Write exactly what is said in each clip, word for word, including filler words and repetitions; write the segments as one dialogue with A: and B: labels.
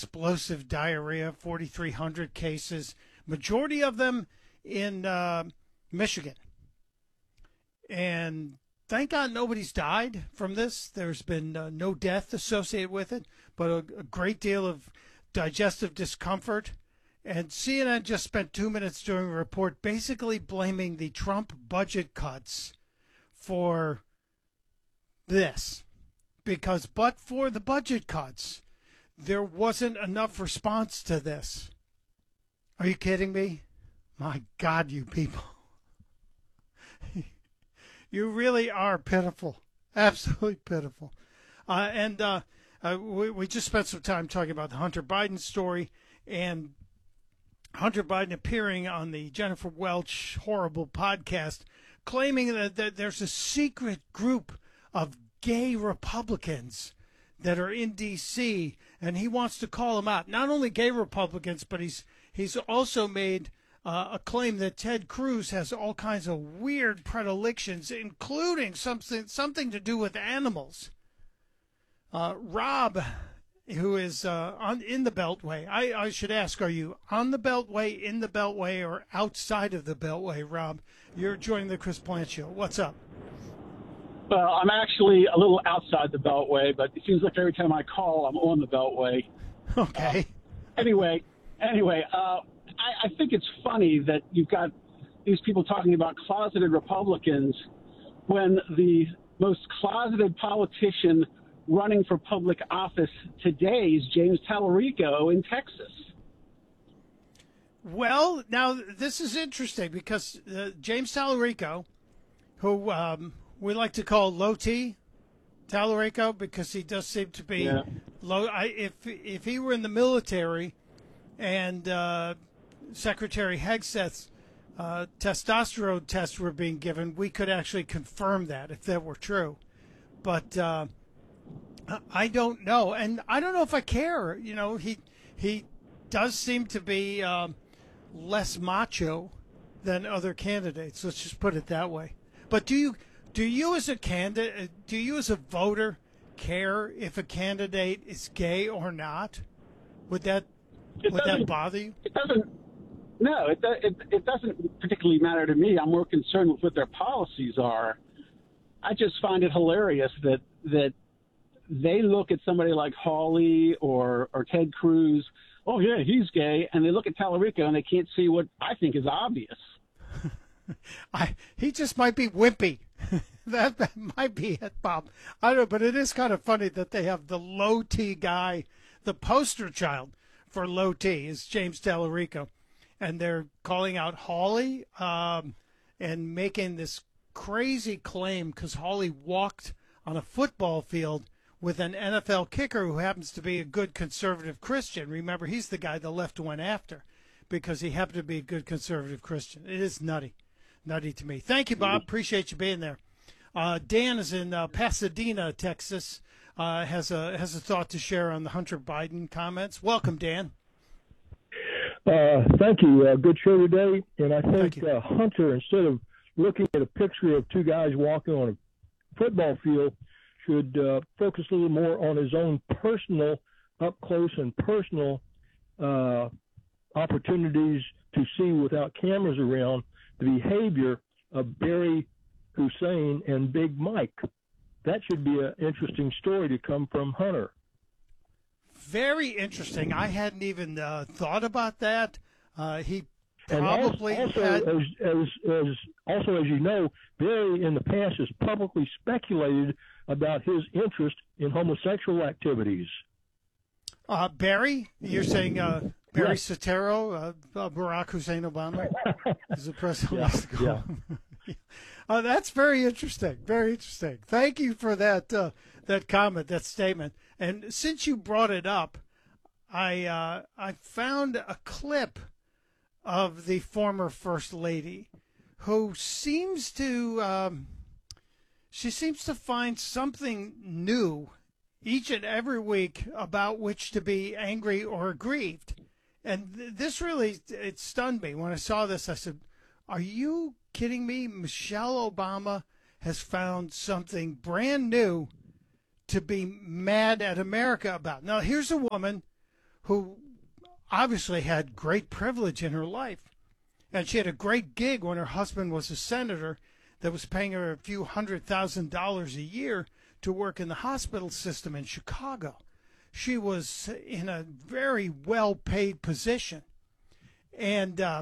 A: explosive diarrhea, forty-three hundred cases, majority of them in uh, Michigan. And thank God nobody's died from this. There's been uh, no death associated with it, but a, a great deal of digestive discomfort. And C N N just spent two minutes doing a report basically blaming the Trump budget cuts for this. Because but for the budget cuts, there wasn't enough response to this. Are you kidding me? My God, you people. You really are pitiful. Absolutely pitiful. Uh, and uh, uh, we, we just spent some time talking about the Hunter Biden story and Hunter Biden appearing on the Jennifer Welch horrible podcast, claiming that, that there's a secret group of gay Republicans that are in D C, and he wants to call them out. Not only gay Republicans, but he's he's also made uh, a claim that Ted Cruz has all kinds of weird predilections, including something something to do with animals. Uh, Rob, who is uh, on in the Beltway, I, I should ask, are you on the Beltway, in the Beltway, or outside of the Beltway, Rob? You're joining the Chris Plante Show. What's up?
B: Well, I'm actually a little outside the Beltway, but it seems like every time I call, I'm on the Beltway.
A: Okay.
B: Uh, anyway, anyway, uh, I, I think it's funny that you've got these people talking about closeted Republicans when the most closeted politician running for public office today is James Tallarico in Texas.
A: Well, now this is interesting because uh, James Tallarico, who um, we like to call Low T Tallarico because he does seem to be
B: yeah.
A: low. I, if if he were in the military and uh, Secretary Hegseth's uh, testosterone tests were being given, we could actually confirm that if that were true. But uh, I don't know, and I don't know if I care. You know, he he does seem to be um, less macho than other candidates. Let's just put it that way. But do you do you as a candidate, do you as a voter care if a candidate is gay or not? Would that
B: It
A: would that
B: doesn't-
A: bother you?
B: It doesn't. No, it, do- it it doesn't particularly matter to me. I'm more concerned with what their policies are. I just find it hilarious that that they look at somebody like Hawley or or Ted Cruz. Oh yeah, he's gay, and they look at Tallarico and they can't see what I think is obvious.
A: I he just might be wimpy. that, that might be it, Bob. I don't know, but it is kind of funny that they have the low T guy, the poster child for low T is James Tallarico, and they're calling out Hawley um, and making this crazy claim because Hawley walked on a football field with an N F L kicker who happens to be a good conservative Christian. Remember, he's the guy the left went after because he happened to be a good conservative Christian. It is nutty. Nutty to me. Thank you, Bob. Appreciate you being there. Uh, Dan is in uh, Pasadena, Texas. Uh, has a has a thought to share on the Hunter Biden comments. Welcome, Dan.
C: Uh, thank you. Uh, good show today. And I
A: Thank
C: think
A: you.
C: uh, Hunter, instead of looking at a picture of two guys walking on a football field, should uh, focus a little more on his own personal, up close and personal uh, opportunities to see without cameras around the behavior of Barry Hussein and Big Mike. That should be an interesting story to come from Hunter.
A: Very interesting. I hadn't even uh, thought about that. Uh, he
C: And
A: probably
C: also,
A: had.
C: as, as, as, also, as you know, Barry in the past has publicly speculated about his interest in homosexual activities.
A: Uh, Barry, you're saying uh, Barry
C: Yes.
A: Soetoro, uh, uh, Barack Hussein Obama, is the president
C: Yeah,
A: likes to call
C: yeah.
A: him. uh, that's very interesting. Very interesting. Thank you for that uh, that comment, that statement. And since you brought it up, I uh, I found a clip of the former First Lady, who seems to um, she seems to find something new each and every week about which to be angry or aggrieved. And th- this really, it stunned me. When I saw this, I said, are you kidding me? Michelle Obama has found something brand new to be mad at America about. Now, here's a woman who obviously had great privilege in her life. And she had a great gig when her husband was a senator that was paying her a few hundred thousand dollars a year to work in the hospital system in Chicago. She was in a very well-paid position. And uh,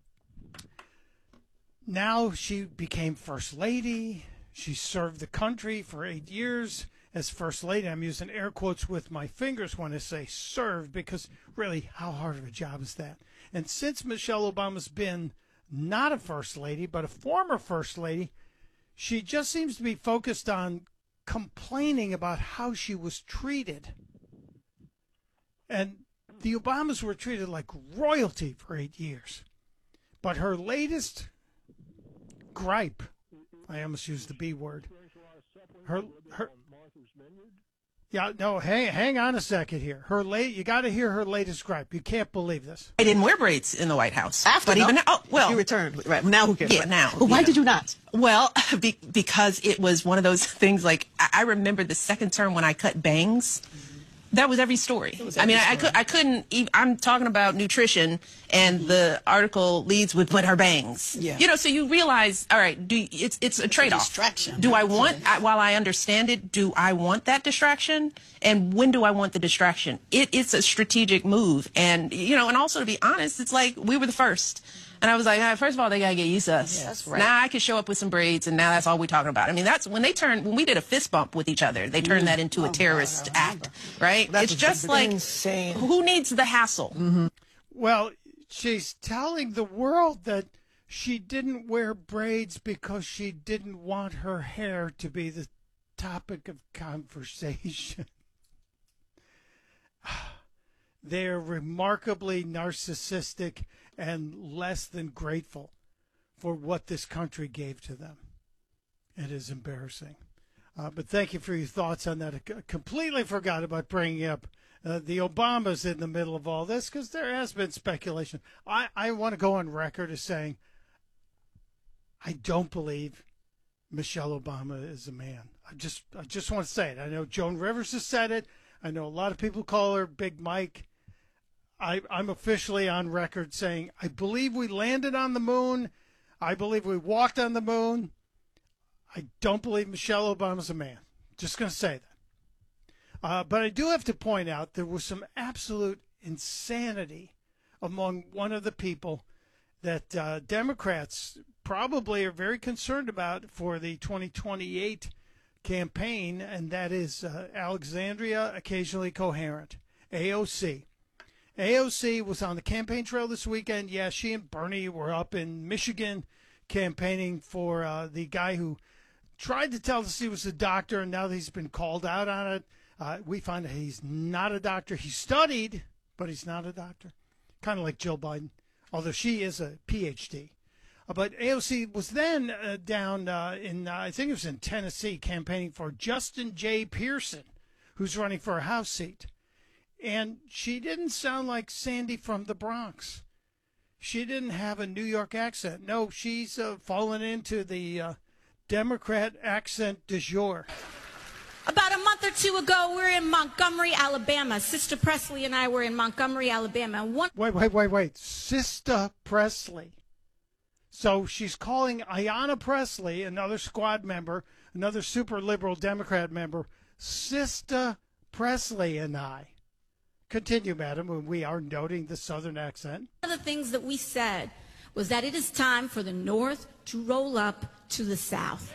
A: now she became First Lady. She served the country for eight years as First Lady. I'm using air quotes with my fingers when I say served, because really, how hard of a job is that? And since Michelle Obama's been not a First Lady, but a former First Lady, she just seems to be focused on complaining about how she was treated. And the Obamas were treated like royalty for eight years. But her latest gripe, I almost used the B word, her, her, yeah, no, hang, hang on a second here. Her late, you got to hear her latest gripe. You can't believe this.
D: I didn't wear braids in the White House.
E: After,
D: but
E: no?
D: even now, oh, well,
E: you returned, right? Now who cares?
D: Yeah, now.
E: But why
D: yeah.
E: did you not?
D: Well, be, because it was one of those things. Like I, I remember the second term when I cut bangs. That was every story. Was every I mean, story. I, I could, I couldn't. Even, I'm talking about nutrition, and mm-hmm. the article leads with "but her bangs."
E: Yeah.
D: You know, so you realize, all right, do it's it's a trade-off.
E: Distraction.
D: Do I want, I, while I understand it, do I want that distraction? And when do I want the distraction? It, it's a strategic move, and you know, and also to be honest, it's like we were the first. And I was like, ah, first of all, they gotta get used to us.
E: Yeah, that's right.
D: Now I can show up with some braids, and now that's all we're talking about. I mean, that's when they turned when we did a fist bump with each other. They turned that into a terrorist oh, act, right?
E: That's
D: it's just like
E: insane.
D: Who needs the hassle?
E: Mm-hmm.
A: Well, she's telling the world that she didn't wear braids because she didn't want her hair to be the topic of conversation. They're remarkably narcissistic and less than grateful for what this country gave to them. It is embarrassing. Uh, but thank you for your thoughts on that. I completely forgot about bringing up uh, the Obamas in the middle of all this, because there has been speculation. I, I want to go on record as saying I don't believe Michelle Obama is a man. I just I just want to say it. I know Joan Rivers has said it. I know a lot of people call her Big Mike. I, I'm officially on record saying I believe we landed on the moon. I believe we walked on the moon. I don't believe Michelle Obama's a man. Just going to say that. Uh, but I do have to point out there was some absolute insanity among one of the people that uh, Democrats probably are very concerned about for the twenty twenty-eight campaign, and that is uh, Alexandria Occasionally Coherent, A O C. A O C was on the campaign trail this weekend. Yeah, she and Bernie were up in Michigan campaigning for uh, the guy who tried to tell us he was a doctor, and now that he's been called out on it. Uh, we find that he's not a doctor. He studied, but he's not a doctor. Kind of like Jill Biden, although she is a P H D. Uh, but A O C was then uh, down uh, in, uh, I think it was in Tennessee, campaigning for Justin J. Pearson, who's running for a House seat. And she didn't sound like Sandy from the Bronx. She didn't have a New York accent. No, she's uh, fallen into the uh, Democrat accent du jour.
F: About a month or two ago, we were in Montgomery, Alabama. Sister Presley and I were in Montgomery, Alabama. One-
A: wait, wait, wait, wait. Sister Presley. So she's calling Ayanna Presley, another squad member, another super liberal Democrat member, Sister Presley and I. Continue, madam, when we are noting the Southern accent.
F: One of the things that we said was that it is time for the North to roll up to the South.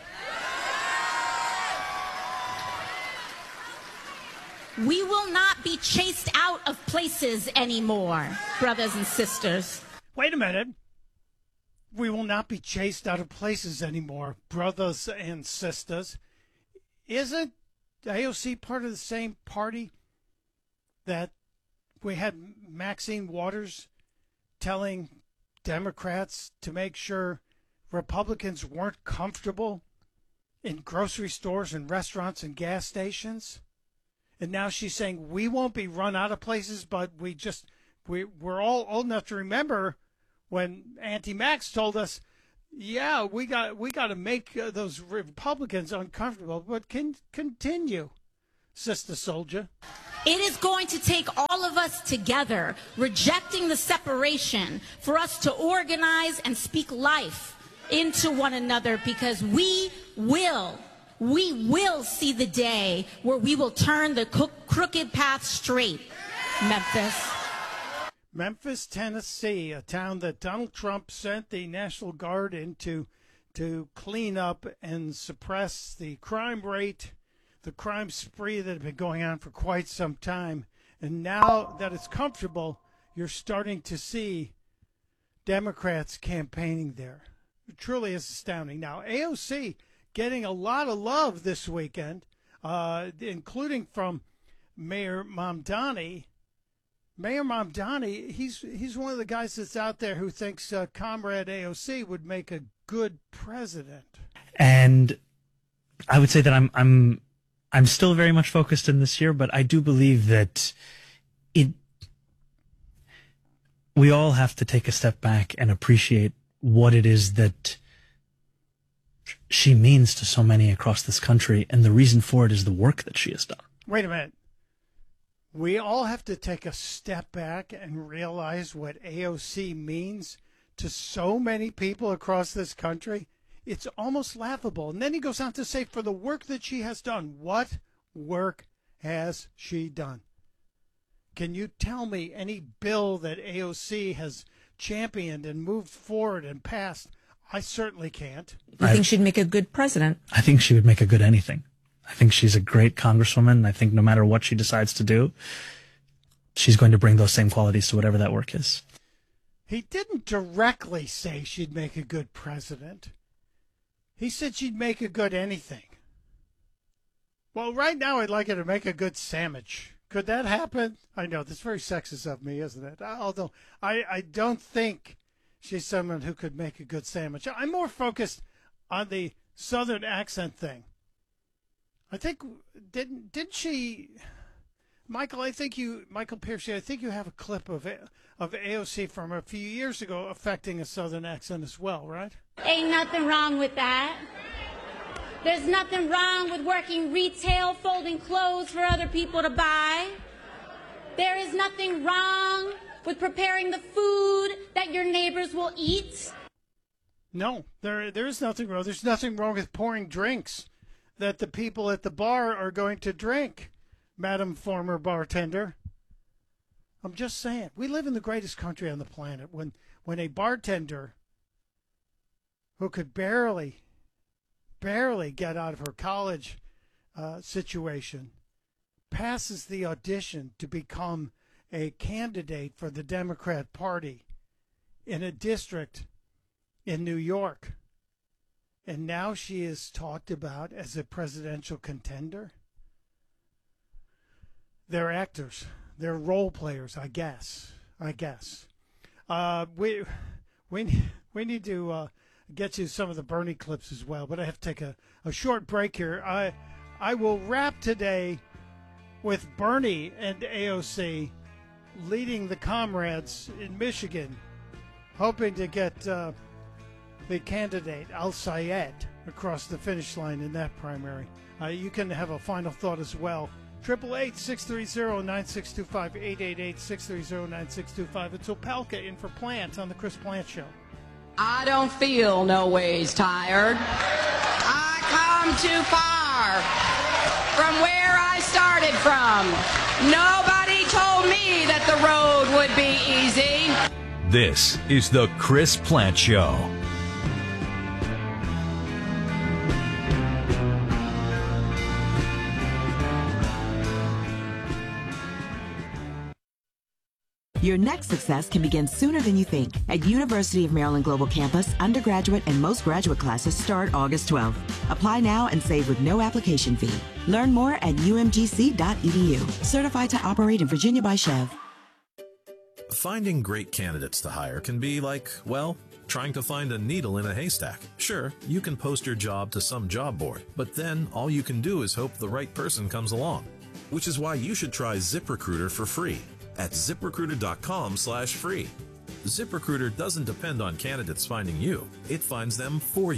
F: We will not be chased out of places anymore, brothers and sisters.
A: Wait a minute. We will not be chased out of places anymore, brothers and sisters. Isn't A O C part of the same party that we had Maxine Waters telling Democrats to make sure Republicans weren't comfortable in grocery stores and restaurants and gas stations? And now she's saying we won't be run out of places, but we just, we, we're all old enough to remember when Auntie Max told us, yeah, we got we got to make uh, those Republicans uncomfortable. But can continue, Sister Soldier.
F: It is going to take all of us together, rejecting the separation, for us to organize and speak life into one another, because we will, we will see the day where we will turn the co- crooked path straight. Memphis.
A: Memphis, Tennessee, a town that Donald Trump sent the National Guard into to clean up and suppress the crime rate, the crime spree that had been going on for quite some time. And now that it's comfortable, you're starting to see Democrats campaigning there. It truly is astounding. Now, A O C getting a lot of love this weekend, uh, including from Mayor Mamdani. Mayor Mamdani, he's he's one of the guys that's out there who thinks uh, Comrade A O C would make a good president.
E: And I would say that I'm I'm I'm still very much focused in this year, but I do believe that it we all have to take a step back and appreciate what it is that she means to so many across this country, and the reason for it is the work that she has done.
A: Wait a minute. We all have to take a step back and realize what A O C means to so many people across this country. It's almost laughable. And then he goes on to say, for the work that she has done. What work has she done? Can you tell me any bill that A O C has championed and moved forward and passed? I certainly can't.
G: You think she'd make a good president?
E: I think she would make a good anything. I think she's a great congresswoman. I think no matter what she decides to do, she's going to bring those same qualities to whatever that work is.
A: He didn't directly say she'd make a good president. He said she'd make a good anything. Well, right now I'd like her to make a good sandwich. Could that happen? I know, that's very sexist of me, isn't it? Although I, I don't think she's someone who could make a good sandwich. I'm more focused on the Southern accent thing. I think, didn't didn't she, Michael, I think you, Michael Pierce, I think you have a clip of of A O C from a few years ago affecting a Southern accent as well, right?
F: Ain't nothing wrong with that. There's nothing wrong with working retail, folding clothes for other people to buy. There is nothing wrong with preparing the food that your neighbors will eat.
A: No, there there is nothing wrong. There's nothing wrong with pouring drinks that the people at the bar are going to drink, Madam Former Bartender. I'm just saying, we live in the greatest country on the planet. When when a bartender who could barely, barely get out of her college uh, situation passes the audition to become a candidate for the Democrat Party in a district in New York, and now she is talked about as a presidential contender. They're actors. They're role players, I guess. I guess. Uh, we we we need to uh, get you some of the Bernie clips as well, but I have to take a, a short break here. I I will wrap today with Bernie and A O C leading the comrades in Michigan, hoping to get uh, the candidate Al-Sayed across the finish line in that primary. Uh, you can have a final thought as well. eight eight eight, six three zero, nine six two five, eight eight eight, six three zero, nine six two five. It's Opelka in for Plant on the Chris Plant Show.
H: I don't feel no ways tired. I come too far from where I started from. Nobody told me that the road would be easy.
I: This is the Chris Plant Show.
J: Your next success can begin sooner than you think. At University of Maryland Global Campus, undergraduate and most graduate classes start August twelfth. Apply now and save with no application fee. Learn more at U M G C dot E D U. Certified to operate in Virginia by Chev.
K: Finding great candidates to hire can be like, well, trying to find a needle in a haystack. Sure, you can post your job to some job board, but then all you can do is hope the right person comes along. Which is why you should try ZipRecruiter for free at ZipRecruiter.com slash free. ZipRecruiter doesn't depend on candidates finding you. It finds them for you.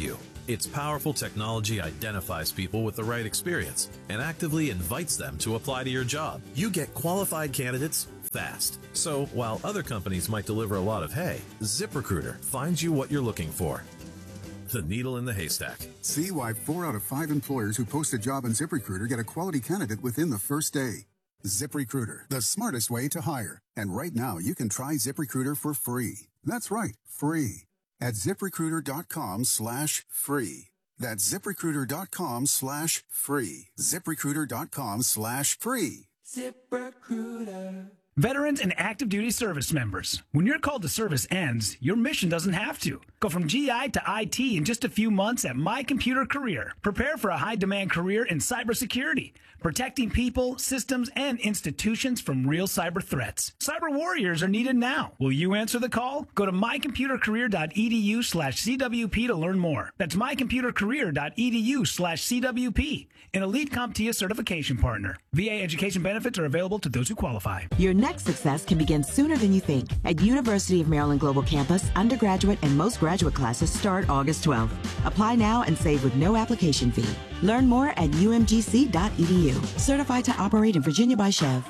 K: Its powerful technology identifies people with the right experience and actively invites them to apply to your job. You get qualified candidates fast. So while other companies might deliver a lot of hay, ZipRecruiter finds you what you're looking for. The needle in the haystack.
L: See why four out of five employers who post a job on ZipRecruiter get a quality candidate within the first day. ZipRecruiter, the smartest way to hire. And right now, you can try ZipRecruiter for free. That's right, free. At ZipRecruiter.com slash free. That's ZipRecruiter.com slash free. ZipRecruiter.com slash free.
M: ZipRecruiter. Veterans and active duty service members, when your call to service ends, your mission doesn't have to. Go from G I to I T in just a few months at My Computer Career. Prepare for a high-demand career in cybersecurity, protecting people, systems, and institutions from real cyber threats. Cyber warriors are needed now. Will you answer the call? Go to mycomputercareer.edu slash CWP to learn more. That's mycomputercareer.edu slash CWP, an elite CompTIA certification partner. V A education benefits are available to those who qualify.
J: Your next success can begin sooner than you think. At University of Maryland Global Campus, undergraduate and most graduate classes start August twelfth. Apply now and save with no application fee. Learn more at U M G C dot E D U. Certified to operate in Virginia by Chev.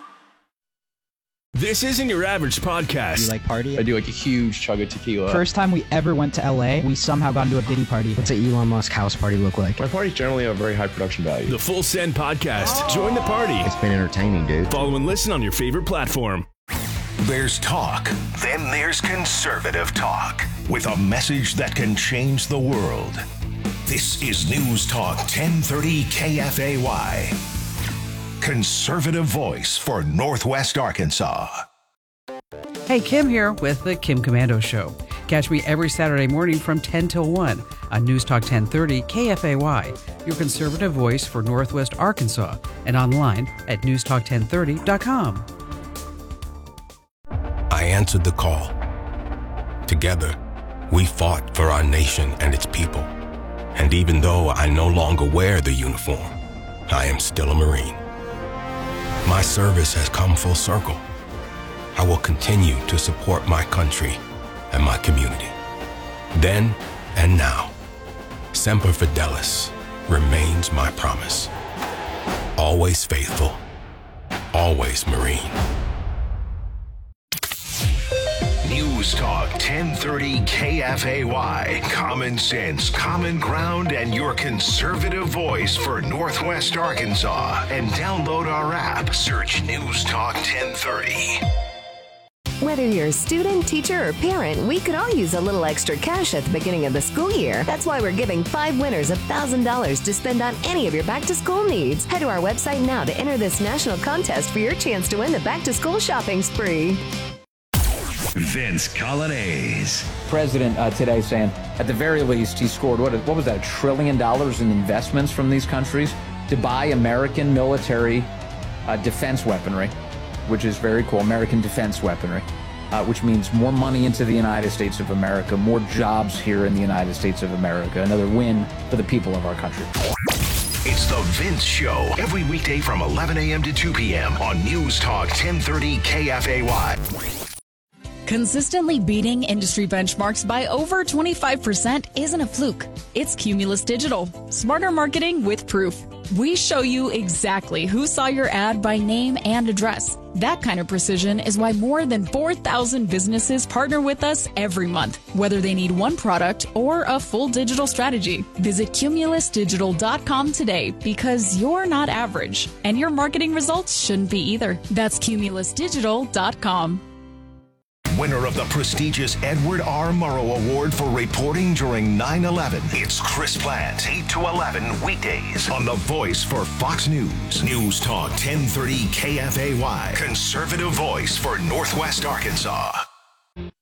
N: This isn't your average podcast.
O: You like party?
P: I do like a huge chug of tequila.
O: First time we ever went to L A, we somehow got into a biddy party.
Q: What's an Elon Musk house party look like?
P: My parties generally have very high production value.
N: The Full Send Podcast. Oh. Join the party.
Q: It's been entertaining, dude.
N: Follow and listen on your favorite platform.
R: There's talk, then there's conservative talk, with a message that can change the world. This is News Talk ten thirty K F A Y. Conservative voice for Northwest Arkansas.
S: Hey, Kim here with the Kim Komando Show. Catch me every Saturday morning from ten till one on News Talk ten thirty K F A Y, your conservative voice for Northwest Arkansas, and online at news talk ten thirty dot com.
R: I answered the call. Together, we fought for our nation and its people. And even though I no longer wear the uniform, I am still a Marine. My service has come full circle. I will continue to support my country and my community. Then and now, Semper Fidelis remains my promise. Always faithful, always Marine. News Talk ten thirty K F A Y. Common sense, common ground, and your conservative voice for Northwest Arkansas. And download our app. Search News Talk ten thirty.
T: Whether you're a student, teacher, or parent, we could all use a little extra cash at the beginning of the school year. That's why we're giving five winners one thousand dollars to spend on any of your back-to-school needs. Head to our website now to enter this national contest for your chance to win the back-to-school shopping spree.
R: Vince Colonnese.
U: President uh, today saying, at the very least, he scored, what, what was that, a trillion dollars in investments from these countries to buy American military uh, defense weaponry, which is very cool, American defense weaponry, uh, which means more money into the United States of America, more jobs here in the United States of America, another win for the people of our country.
R: It's the Vince Show, every weekday from eleven a.m. to two p.m. on News Talk ten thirty K F A Y.
V: Consistently beating industry benchmarks by over twenty-five percent isn't a fluke. It's Cumulus Digital. Smarter marketing with proof. We show you exactly who saw your ad by name and address. That kind of precision is why more than four thousand businesses partner with us every month, whether they need one product or a full digital strategy. Visit cumulus digital dot com today because you're not average, and your marketing results shouldn't be either. That's cumulus digital dot com.
R: Winner of the prestigious Edward R. Murrow Award for reporting during nine eleven. It's Chris Plante, eight to eleven weekdays on The Voice for Fox News. News Talk ten thirty K F A Y. Conservative voice for Northwest Arkansas.